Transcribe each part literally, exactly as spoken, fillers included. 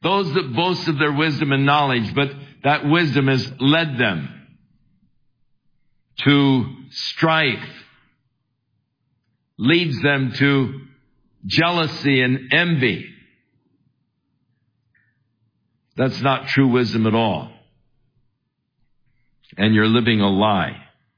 Those that boast of their wisdom and knowledge, but that wisdom has led them to strife, leads them to jealousy and envy. That's not true wisdom at all. And you're living a lie.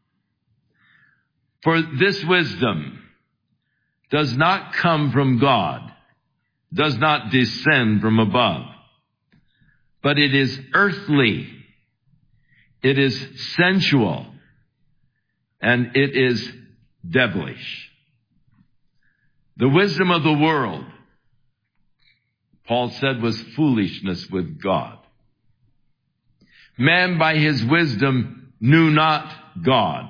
For this wisdom does not come from God, does not descend from above, but it is earthly, it is sensual, and it is devilish. The wisdom of the world, Paul said, was foolishness with God. Man by his wisdom knew not God.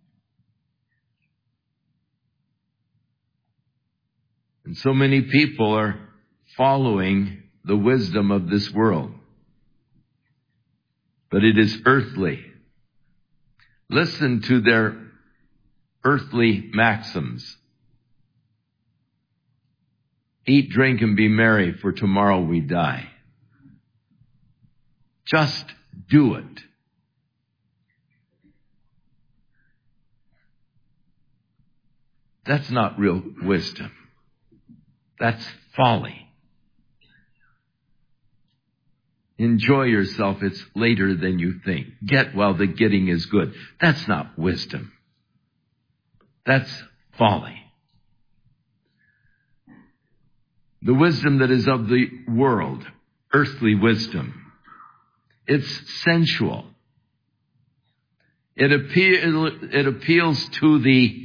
And so many people are following the wisdom of this world. But it is earthly. Listen to their earthly maxims. Eat, drink, and be merry, for tomorrow we die. Just do it. That's not real wisdom. That's folly. Enjoy yourself. It's later than you think. Get while the getting is good. That's not wisdom. That's folly. The wisdom that is of the world, earthly wisdom, it's sensual. It, appeal, it appeals to the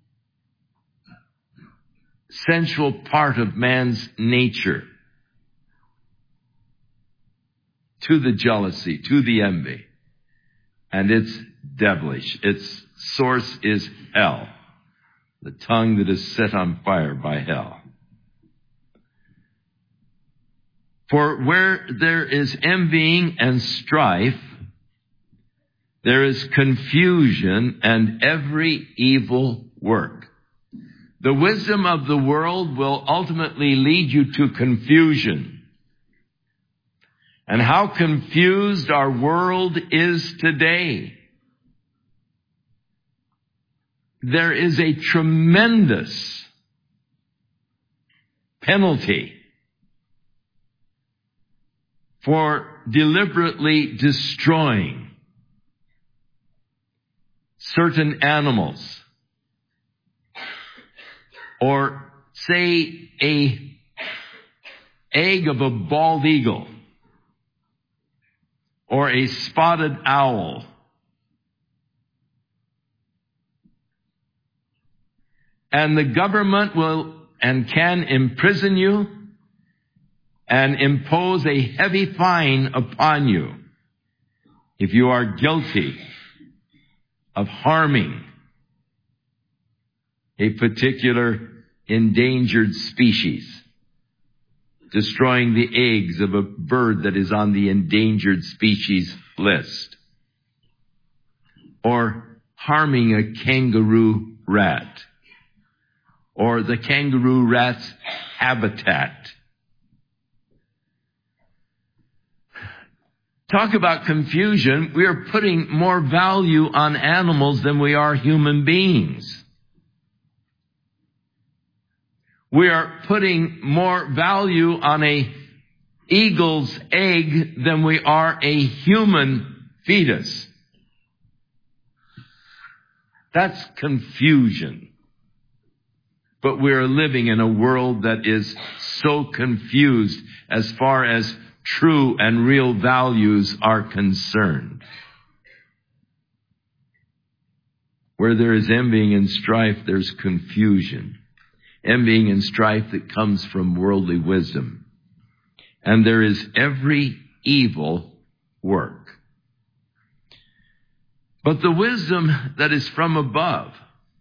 sensual part of man's nature, to the jealousy, to the envy. And it's devilish. Its source is hell, the tongue that is set on fire by hell. For where there is envying and strife, there is confusion and every evil work. The wisdom of the world will ultimately lead you to confusion. And how confused our world is today. There is a tremendous penalty for deliberately destroying certain animals, or say a egg of a bald eagle, or a spotted owl, and the government will and can imprison you and impose a heavy fine upon you if you are guilty of harming a particular endangered species, destroying the eggs of a bird that is on the endangered species list, or harming a kangaroo rat, or the kangaroo rat's habitat. Talk about confusion. We are putting more value on animals than we are human beings. We are putting more value on a eagle's egg than we are a human fetus. That's confusion. But we are living in a world that is so confused as far as true and real values are concerned. Where there is envying and strife, there's confusion. Envying and strife that comes from worldly wisdom. And there is every evil work. But the wisdom that is from above,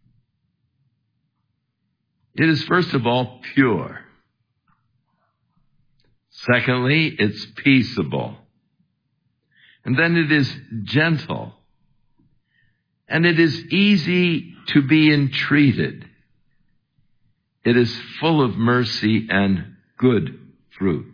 it is first of all pure. Secondly, it's peaceable. And then it is gentle. And it is easy to be entreated. It is full of mercy and good fruit.